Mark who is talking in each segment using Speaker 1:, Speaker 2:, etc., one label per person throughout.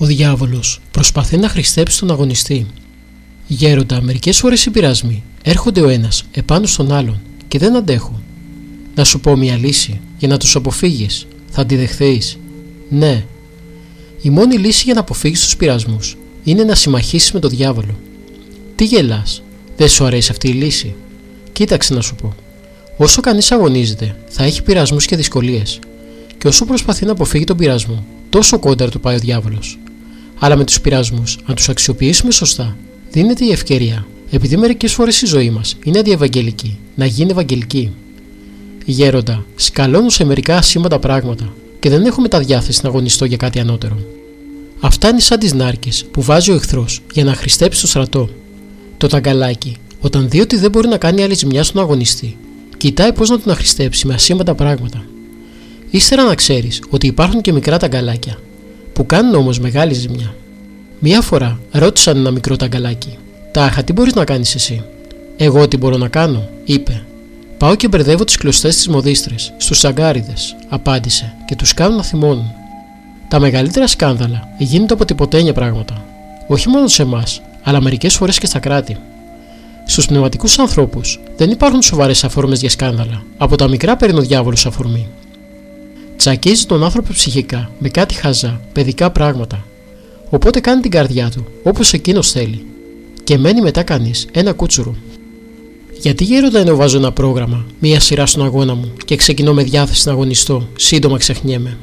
Speaker 1: Ο διάβολος προσπαθεί να χρηστέψει τον αγωνιστή. Γέροντα, μερικές φορές οι πειρασμοί έρχονται ο ένας επάνω στον άλλον και δεν αντέχω. Να σου πω μια λύση για να τους αποφύγεις. Θα τη δεχθείς? Ναι. Η μόνη λύση για να αποφύγεις τους πειρασμούς είναι να συμμαχίσεις με τον διάβολο. Τι γελάς? Δεν σου αρέσει αυτή η λύση? Κοίταξε να σου πω. Όσο κανείς αγωνίζεται, θα έχει πειρασμούς και δυσκολίες. Και όσο προσπαθεί να αποφύγει τον πειρασμό, τόσο κόντρα του πάει ο διάβολος. Αλλά με τους πειρασμούς, αν τους αξιοποιήσουμε σωστά, δίνεται η ευκαιρία, επειδή μερικές φορές η ζωή μας είναι αντιευαγγελική, να γίνει ευαγγελική. Γέροντα, σκαλώνω σε μερικά ασήμαντα πράγματα και δεν έχω μεταδιάθεση να αγωνιστώ για κάτι ανώτερο. Αυτά είναι σαν τις νάρκες που βάζει ο εχθρός για να χρηστέψει το στρατό. Το ταγκαλάκι, όταν δει ότι δεν μπορεί να κάνει άλλη ζημιά στον αγωνιστή, κοιτάει πώς να τον αχρηστέψει με ασήμαντα πράγματα. Ύστερα να ξέρεις ότι υπάρχουν και μικρά ταγκαλάκια, που κάνουν όμως μεγάλη ζημιά. Μία φορά ρώτησαν ένα μικρό ταγκαλάκι: «Τάχα, τι μπορείς να κάνεις εσύ?» «Εγώ τι μπορώ να κάνω?» είπε. «Πάω και μπερδεύω τις κλωστές της μοδίστρες στους τσαγκάριδες», απάντησε, «και τους κάνω να θυμώνουν». Τα μεγαλύτερα σκάνδαλα γίνονται από τυποτένια πράγματα, όχι μόνο σε εμάς, αλλά μερικές φορές και στα κράτη. Στους πνευματικούς ανθρώπους δεν υπάρχουν σοβαρές αφορμές για σκάνδαλα, από τα μικρά παίρνει ο διάβολος αφορμή. Τσακίζει τον άνθρωπο ψυχικά με κάτι χαζά, παιδικά πράγματα. Οπότε κάνει την καρδιά του όπως εκείνος θέλει και μένει μετά κανείς ένα κούτσουρο. Γιατί γέροντα ενώ βάζω ένα πρόγραμμα, μία σειρά στον αγώνα μου και ξεκινώ με διάθεση να αγωνιστώ, σύντομα ξεχνιέμαι?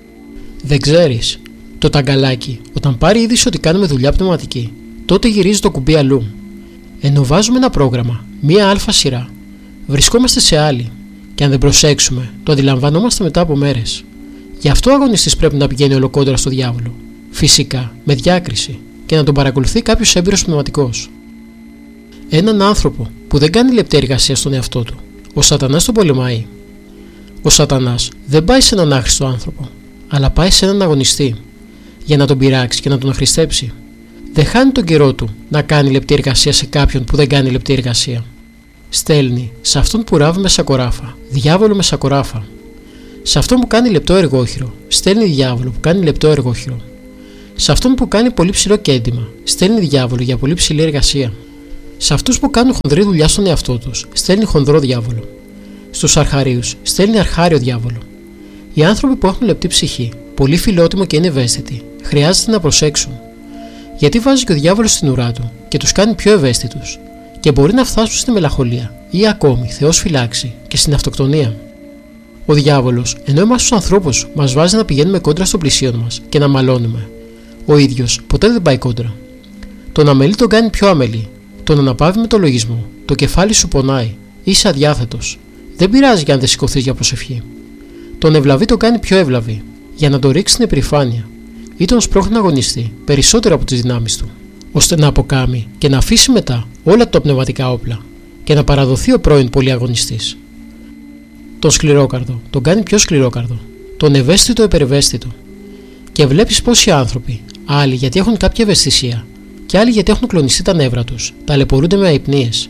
Speaker 1: Δεν ξέρεις, το ταγκαλάκι, όταν πάρει είδηση ότι κάνουμε δουλειά πνευματική, τότε γυρίζει το κουμπί αλλού. Ενώ βάζουμε ένα πρόγραμμα, μία αλφα σειρά, βρισκόμαστε σε άλλη, και αν δεν προσέξουμε, το αντιλαμβανόμαστε μετά από μέρες. Γι' αυτό ο αγωνιστής πρέπει να πηγαίνει ολοκόντρα στο διάβολο. Φυσικά, με διάκριση, και να τον παρακολουθεί κάποιος έμπειρος πνευματικός. Έναν άνθρωπο που δεν κάνει λεπτή εργασία στον εαυτό του, ο Σατανάς τον πολεμάει. Ο Σατανάς δεν πάει σε έναν άχρηστο άνθρωπο, αλλά πάει σε έναν αγωνιστή, για να τον πειράξει και να τον αχρηστέψει. Δεν χάνει τον καιρό του να κάνει λεπτή εργασία σε κάποιον που δεν κάνει λεπτή εργασία. Στέλνει σε αυτόν που ράβει με σακοράφα, διάβολο με σακοράφα. Σε αυτόν που κάνει λεπτό εργόχειρο, στέλνει διάβολο που κάνει λεπτό εργόχειρο. Σε αυτόν που κάνει πολύ ψηλό κέντημα, στέλνει διάβολο για πολύ ψηλή εργασία. Σε αυτούς που κάνουν χονδρή δουλειά στον εαυτό τους, στέλνει χονδρό διάβολο. Στους αρχαρίους, στέλνει αρχάριο διάβολο. Οι άνθρωποι που έχουν λεπτή ψυχή, πολύ φιλότιμο και είναι ευαίσθητοι, χρειάζεται να προσέξουν. Γιατί βάζει και ο διάβολος στην ουρά του και τους κάνει πιο ευαίσθητους, και μπορεί να φτάσουν στη μελαγχολία ή ακόμη, Θεός φυλάξει, και στην αυτοκτονία. Ο διάβολος, ενώ εμάς τους ανθρώπους μας βάζει να πηγαίνουμε κόντρα στο πλησίον μας και να μαλώνουμε, ο ίδιος ποτέ δεν πάει κόντρα. Τον αμελή τον κάνει πιο αμελή, τον αναπαύει με το λογισμό, το κεφάλι σου πονάει, είσαι αδιάθετος. Δεν πειράζει για αν δεν σηκωθείς για προσευχή. Τον ευλαβή τον κάνει πιο ευλαβή, για να τον ρίξει στην επιφάνεια, ή τον σπρώχνει να αγωνιστεί περισσότερο από τις δυνάμεις του, ώστε να αποκάμει και να αφήσει μετά όλα τα πνευματικά όπλα και να παραδοθεί ο πρώην πολυαγωνιστής. Τον σκληρόκαρδο τον κάνει πιο σκληρόκαρδο, τον ευαίσθητο υπερευαίσθητο. Και βλέπεις πόσοι άνθρωποι, άλλοι γιατί έχουν κάποια ευαισθησία και άλλοι γιατί έχουν κλονιστεί τα νεύρα τους, ταλαιπωρούνται με αϊπνίες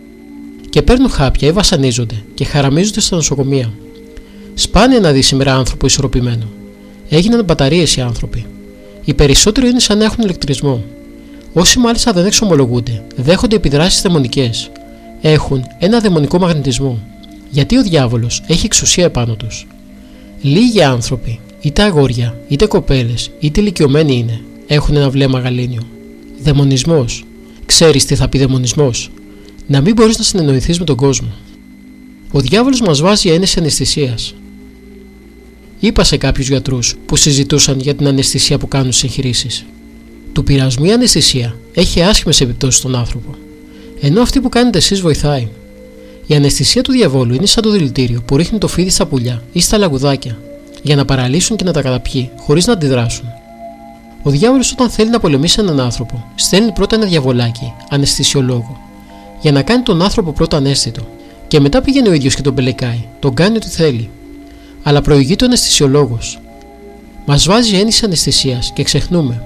Speaker 1: και παίρνουν χάπια ή βασανίζονται και χαραμίζονται στα νοσοκομεία. Σπάνια να δει σήμερα άνθρωπο ισορροπημένο. Έγιναν μπαταρίες οι άνθρωποι. Οι περισσότεροι είναι σαν να έχουν ηλεκτρισμό. Όσοι μάλιστα δεν εξομολογούνται, δέχονται επιδράσεις δαιμονικές. Έχουν ένα δαιμονικό μαγνητισμό. Γιατί ο διάβολος έχει εξουσία επάνω τους. Λίγοι άνθρωποι, είτε αγόρια, είτε κοπέλες, είτε ηλικιωμένοι είναι, έχουν ένα βλέμμα γαλήνιο. Δαιμονισμός. Ξέρεις τι θα πει δαιμονισμός? Να μην μπορείς να συνεννοηθείς με τον κόσμο. Ο διάβολος μας βάζει ένεση αναισθησίας. Είπα σε κάποιους γιατρούς που συζητούσαν για την αναισθησία που κάνουν στις εγχειρήσεις. Του πειρασμού η αναισθησία έχει άσχημες επιπτώσεις στον άνθρωπο, ενώ αυτή που κάνετε εσείς βοηθάει. Η αναισθησία του διαβόλου είναι σαν το δηλητήριο που ρίχνει το φίδι στα πουλιά ή στα λαγουδάκια για να παραλύσουν και να τα καταπιεί χωρίς να αντιδράσουν. Ο διάβολος, όταν θέλει να πολεμήσει έναν άνθρωπο, στέλνει πρώτα ένα διαβολάκι, αναισθησιολόγο, για να κάνει τον άνθρωπο πρώτα αναίσθητο, και μετά πηγαίνει ο ίδιος και τον πελεκάει, τον κάνει ό,τι θέλει. Αλλά προηγείται ο αναισθησιολόγος. Μας βάζει έννοιση αναισθησίας και ξεχνούμε.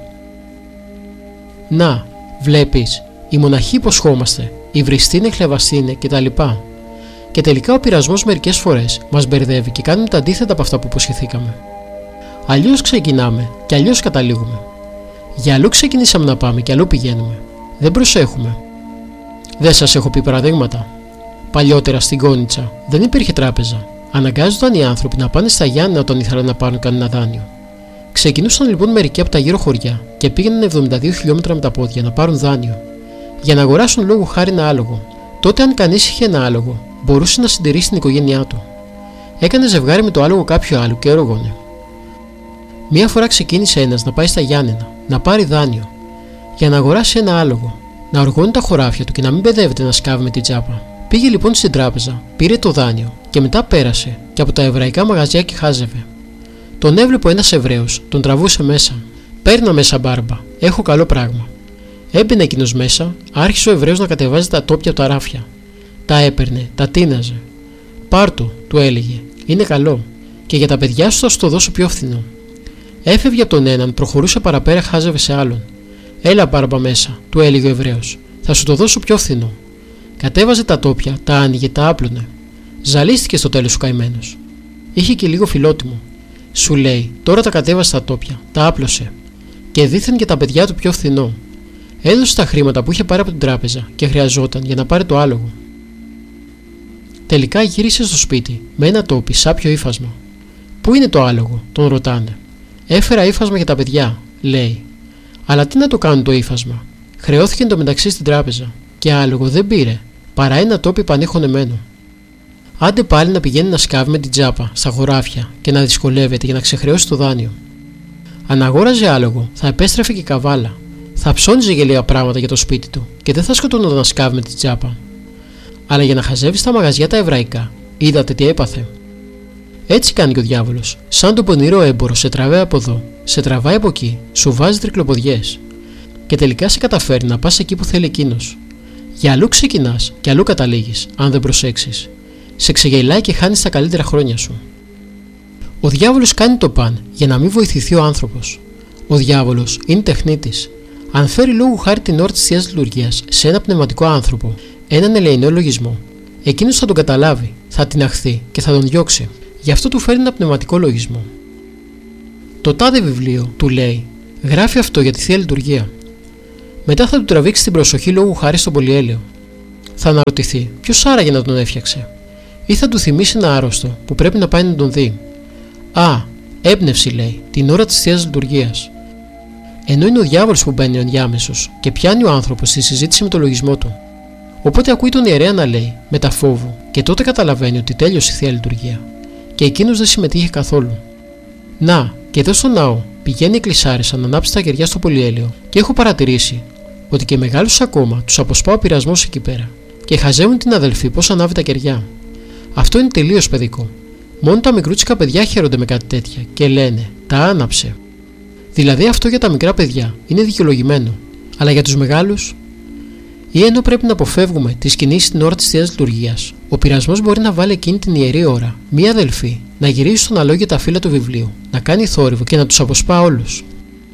Speaker 1: Να, βλέπεις, οι μοναχοί υποσχόμαστε, οι βριστήνε, χλεβαστήνε κτλ. Και τελικά ο πειρασμός μερικές φορές μας μπερδεύει και κάνουμε τα αντίθετα από αυτά που υποσχεθήκαμε. Αλλιώς ξεκινάμε και αλλιώς καταλήγουμε. Για αλλού ξεκινήσαμε να πάμε και αλλού πηγαίνουμε. Δεν προσέχουμε. Δεν σας έχω πει παραδείγματα? Παλιότερα στην Κόνιτσα δεν υπήρχε τράπεζα. Αναγκάζονταν οι άνθρωποι να πάνε στα Γιάννενα όταν ήθελαν να πάρουν κανένα δάνειο. Ξεκινούσαν λοιπόν μερικοί από τα γύρω χωριά και πήγαιναν 72 χιλιόμετρα με τα πόδια να πάρουν δάνειο. Για να αγοράσουν λόγου χάρη ένα άλογο. Τότε, αν κανείς είχε ένα άλογο, μπορούσε να συντηρήσει την οικογένειά του. Έκανε ζευγάρι με το άλογο κάποιου άλλου και έρωγωνε. Μία φορά ξεκίνησε ένας να πάει στα Γιάννενα, να πάρει δάνειο, για να αγοράσει ένα άλογο, να οργώνει τα χωράφια του και να μην παιδεύεται να σκάβει με την τσάπα. Πήγε λοιπόν στην τράπεζα, πήρε το δάνειο και μετά πέρασε και από τα εβραϊκά μαγαζιά και χάζευε. Τον έβλεπε ένας Εβραίος, τον τραβούσε μέσα. Παίρνα μέσα, μπάρμπα, έχω καλό πράγμα. Έμπαινε εκείνος μέσα, άρχισε ο Εβραίος να κατεβάζει τα τόπια από τα ράφια. Τα έπαιρνε, τα τίναζε. Πάρτο, του έλεγε, είναι καλό, και για τα παιδιά σου θα σου το δώσω πιο φθηνό. Έφευγε από τον έναν, προχωρούσε παραπέρα, χάζευε σε άλλον. Έλα, μπάρμπα, μέσα, του έλεγε ο Εβραίος, θα σου το δώσω πιο φθηνό. Κατέβαζε τα τόπια, τα άνοιγε, τα άπλωνε. Ζαλίστηκε στο τέλος ο καημένος. Είχε και λίγο φιλότιμο. Σου λέει, τώρα τα κατέβασε τα τόπια, τα άπλωσε. Και δήθεν και τα παιδιά του πιο φθηνό. Έδωσε τα χρήματα που είχε πάρει από την τράπεζα και χρειαζόταν για να πάρει το άλογο. Τελικά γύρισε στο σπίτι με ένα τόπι σάπιο ύφασμα. Πού είναι το άλογο, τον ρωτάνε. Έφερα ύφασμα για τα παιδιά, λέει. Αλλά τι να το κάνουν το ύφασμα? Χρεώθηκε εντωμεταξύ στην τράπεζα και άλογο δεν πήρε, παρά ένα τόπι πανίχωνεμένο. Άντε πάλι να πηγαίνει να σκάβει με την τσάπα στα χωράφια και να δυσκολεύεται για να ξεχρεώσει το δάνειο. Αν αγόραζε άλογο, θα επέστρεφε και καβάλα. Θα ψώνιζε γελία πράγματα για το σπίτι του και δεν θα σκοτώνονταν να σκάβει με την τσάπα. Αλλά για να χαζεύει στα μαγαζιά τα εβραϊκά, είδατε τι έπαθε. Έτσι κάνει και ο διάβολος. Σαν τον πονηρό έμπορο, σε τραβάει από εδώ, σε τραβάει από εκεί, σου βάζει τρικλοποδιές. Και τελικά σε καταφέρει να πας εκεί που θέλει εκείνος. Για αλλού ξεκινάς και αλλού καταλήγεις, αν δεν προσέξεις. Σε ξεγελάει και χάνεις τα καλύτερα χρόνια σου. Ο διάβολος κάνει το παν για να μην βοηθηθεί ο άνθρωπος. Ο διάβολος είναι τεχνίτης. Αν φέρει λόγου χάρη την ώρα της Θείας Λειτουργίας σε ένα πνευματικό άνθρωπο, έναν ελεεινό λογισμό, εκείνος θα τον καταλάβει, θα την αχθεί και θα τον διώξει. Γι' αυτό του φέρνει ένα πνευματικό λογισμό. Το τάδε βιβλίο, του λέει, γράφει αυτό για τη Θεία Λειτουργία. Μετά θα του τραβήξει την προσοχή λόγου χάρη στον πολυέλαιο. Θα αναρωτηθεί ποιος άραγε να τον έφτιαξε, ή θα του θυμίσει ένα άρρωστο που πρέπει να πάει να τον δει. Α, έμπνευση, λέει, την ώρα της Θείας Λειτουργίας. Ενώ είναι ο διάβολος που μπαίνει ο ενδιάμεσος και πιάνει ο άνθρωπος στη συζήτηση με το λογισμό του. Οπότε ακούει τον ιερέα να λέει, με τα φόβου, και τότε καταλαβαίνει ότι τέλειωσε η Θεία Λειτουργία. Και εκείνος δεν συμμετείχε καθόλου. Να, και εδώ στο ναό πηγαίνει η εκκλησάρισα να ανάψει τα κεριά στο πολυέλαιο, και έχω παρατηρήσει ότι και μεγάλους ακόμα τους αποσπά ο πειρασμός εκεί πέρα, και χαζεύουν την αδελφή πώς ανάβει τα κεριά. Αυτό είναι τελείως παιδικό. Μόνο τα μικρούτσικα παιδιά χαίρονται με κάτι τέτοια και λένε, τα άναψε. Δηλαδή αυτό για τα μικρά παιδιά είναι δικαιολογημένο, αλλά για τους μεγάλους. Ή ενώ πρέπει να αποφεύγουμε τις κινήσεις την ώρα της Θείας Λειτουργίας, ο πειρασμός μπορεί να βάλει εκείνη την ιερή ώρα μία αδελφή να γυρίσει στον αλόγιο τα φύλλα του βιβλίου, να κάνει θόρυβο και να τους αποσπά όλους.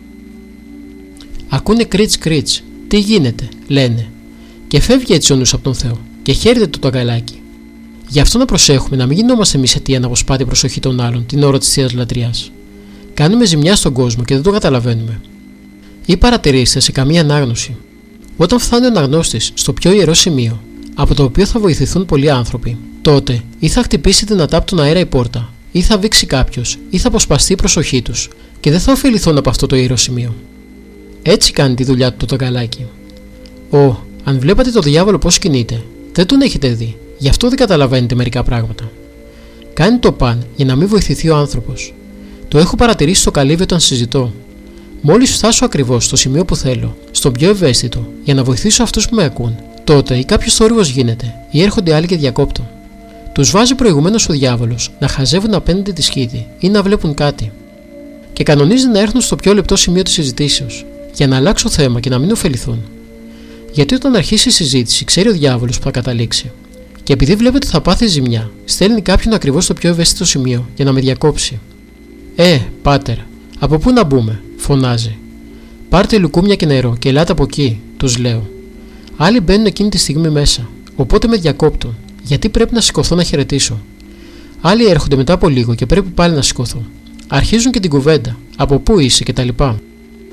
Speaker 1: Ακούνε κρίτς κρίτς, τι γίνεται, λένε, και φεύγει έτσι ο νους από τον Θεό και χαίρεται το ταγκαλάκι. Γι' αυτό να προσέχουμε να μην γινόμαστε εμείς αιτία να αποσπά την προσοχή των άλλων την ώρα της Θείας Λατρείας. Κάνουμε ζημιά στον κόσμο και δεν το καταλαβαίνουμε. Ή παρατηρήστε σε καμία ανάγνωση. Όταν φτάνει ο αναγνώστης στο πιο ιερό σημείο, από το οποίο θα βοηθηθούν πολλοί άνθρωποι, τότε ή θα χτυπήσει δυνατά από τον αέρα η πόρτα, ή θα βήξει κάποιος, ή θα αποσπαστεί η προσοχή τους και δεν θα ωφεληθούν από αυτό το ιερό σημείο. Έτσι κάνει τη δουλειά του το ταγκαλάκι. Αν βλέπατε το διάβολο πώς κινείται, δεν τον έχετε δει, γι' αυτό δεν καταλαβαίνετε μερικά πράγματα. Κάνει το παν για να μην βοηθηθεί ο άνθρωπος. Το έχω παρατηρήσει στο καλύβι όταν συζητώ. Μόλις φτάσω ακριβώς στο σημείο που θέλω, στον πιο ευαίσθητο, για να βοηθήσω αυτούς που με ακούν, τότε ή κάποιος θόρυβος γίνεται, ή έρχονται άλλοι και διακόπτουν. Τους βάζει προηγουμένως ο διάβολος να χαζεύουν απέναντι τη σκήτη ή να βλέπουν κάτι. Και κανονίζει να έρθουν στο πιο λεπτό σημείο της συζητήσεως, για να αλλάξω θέμα και να μην ωφεληθούν. Γιατί όταν αρχίσει η συζήτηση, ξέρει ο διάβολος που θα καταλήξει. Και επειδή βλέπει ότι θα πάθει ζημιά, στέλνει κάποιον ακριβώς στο πιο ευαίσθητο σημείο για να με διακόψει. Πάτερ, από πού να μπούμε, φωνάζει. Πάρτε λουκούμια και νερό και ελάτε από εκεί, τους λέω. Άλλοι μπαίνουν εκείνη τη στιγμή μέσα, οπότε με διακόπτουν, γιατί πρέπει να σηκωθώ να χαιρετήσω. Άλλοι έρχονται μετά από λίγο και πρέπει πάλι να σηκωθώ. Αρχίζουν και την κουβέντα, από πού είσαι κτλ.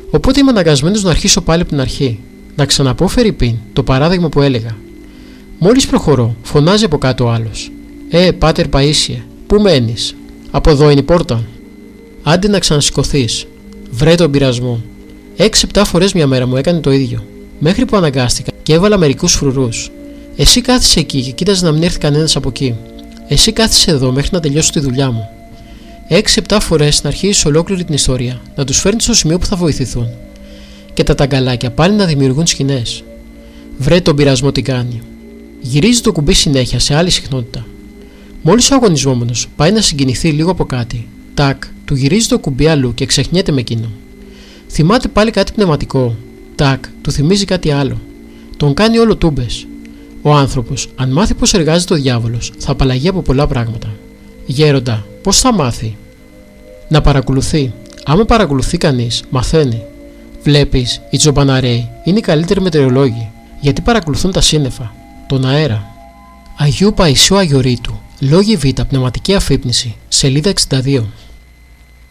Speaker 1: Οπότε είμαι αναγκασμένος να αρχίσω πάλι από την αρχή. Να ξαναπώ φερειπίν το παράδειγμα που έλεγα. Μόλις προχωρώ, φωνάζει από κάτω ο άλλος. Πάτερ Παΐσιε, πού μένεις? Από εδώ είναι η πόρτα. Άντε να ξανασηκωθείς. Βρε τον πειρασμό. 6-7 φορές μια μέρα μου έκανε το ίδιο. Μέχρι που αναγκάστηκα και έβαλα μερικούς φρουρούς. Εσύ κάθισε εκεί και κοίταζε να μην έρθει κανένας από εκεί. Εσύ κάθισε εδώ μέχρι να τελειώσω τη δουλειά μου. 6-7 φορές να αρχίσεις ολόκληρη την ιστορία, να τους φέρνεις στο σημείο που θα βοηθηθούν. Και τα ταγκαλάκια πάλι να δημιουργούν σκηνές. Βρε τον πειρασμό τι κάνει. Γυρίζει το κουμπί συνέχεια σε άλλη συχνότητα. Μόλις ο αγωνιζόμενος πάει να συγκινηθεί λίγο από κάτι, τάκ, του γυρίζει το κουμπί αλλού και ξεχνιέται με εκείνο. Θυμάται πάλι κάτι πνευματικό, τάκ, του θυμίζει κάτι άλλο. Τον κάνει όλο τούμπες. Ο άνθρωπος, αν μάθει πώς εργάζεται ο διάβολος, θα απαλλαγεί από πολλά πράγματα. Γέροντα, πώς θα μάθει? Να παρακολουθεί. Άμα παρακολουθεί κανείς, μαθαίνει. Βλέπεις, οι τζομπαναρέοι είναι οι καλύτεροι μετεωρολόγοι, γιατί παρακολουθούν τα σύννεφα, τον αέρα. Αγίου Παϊσίου Αγιορείτου, λόγοι Β, πνευματική αφύπνιση, σελίδα 62.